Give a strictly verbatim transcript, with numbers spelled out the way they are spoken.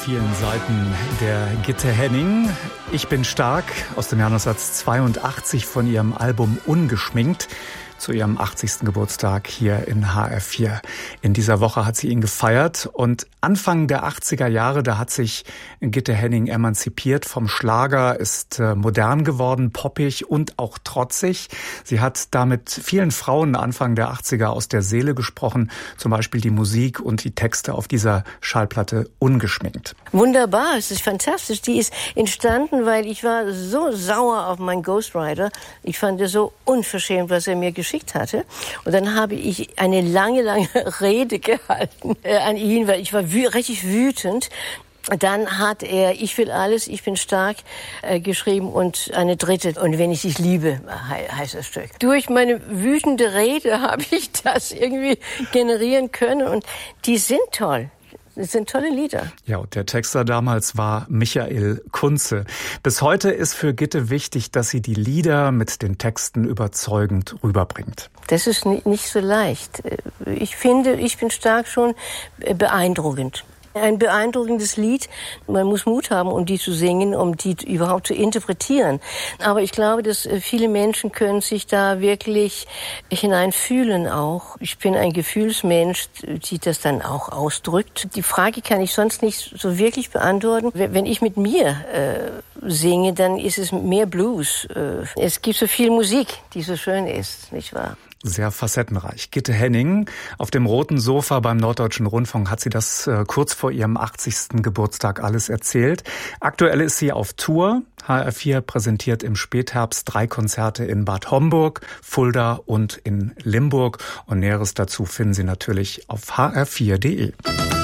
vielen Seiten der Gitte Henning. Ich bin stark, aus dem Jahr neunzehnhundertzweiundachtzig von ihrem Album Ungeschminkt, zu ihrem achtzigsten Geburtstag hier in H R vier. In dieser Woche hat sie ihn gefeiert und Anfang der achtziger Jahre, da hat sich Gitte Henning emanzipiert vom Schlager, ist modern geworden, poppig und auch trotzig. Sie hat damit vielen Frauen Anfang der achtziger aus der Seele gesprochen, zum Beispiel die Musik und die Texte auf dieser Schallplatte Ungeschminkt. Wunderbar, es ist fantastisch. Die ist entstanden, weil ich war so sauer auf meinen Ghostwriter. Ich fand es so unverschämt, was er mir geschickt hatte. Und dann habe ich eine lange, lange Rede gehalten äh, an ihn, weil ich war wü- richtig wütend. Dann hat er Ich will alles, ich bin stark äh, geschrieben und eine dritte. Und wenn ich dich liebe, he- heißt das Stück. Durch meine wütende Rede habe ich das irgendwie generieren können und die sind toll. Das sind tolle Lieder. Ja, und der Texter damals war Michael Kunze. Bis heute ist für Gitte wichtig, dass sie die Lieder mit den Texten überzeugend rüberbringt. Das ist nicht so leicht. Ich finde, ich bin stark schon beeindruckend. Ein beeindruckendes Lied. Man muss Mut haben, um die zu singen, um die überhaupt zu interpretieren. Aber ich glaube, dass viele Menschen können sich da wirklich hineinfühlen auch. Ich bin ein Gefühlsmensch, die das dann auch ausdrückt. Die Frage kann ich sonst nicht so wirklich beantworten. Wenn ich mit mir äh, singe, dann ist es mehr Blues. Es gibt so viel Musik, die so schön ist, nicht wahr? Sehr facettenreich. Gitte Henning auf dem roten Sofa beim Norddeutschen Rundfunk hat sie das äh, kurz vor ihrem achtzigsten Geburtstag alles erzählt. Aktuell ist sie auf Tour. H R vier präsentiert im Spätherbst drei Konzerte in Bad Homburg, Fulda und in Limburg. Und Näheres dazu finden Sie natürlich auf h r vier punkt d e.